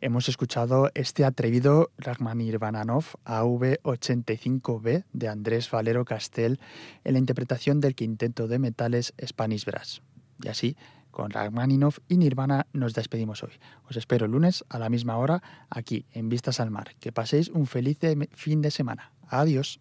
Hemos escuchado este atrevido Rachmaninoff AV85B de Andrés Valero Castell en la interpretación del quinteto de metales Spanish Brass. Y así, con Rachmaninoff y Nirvana nos despedimos hoy. Os espero el lunes a la misma hora aquí en Vistas al Mar. Que paséis un feliz fin de semana. Adiós.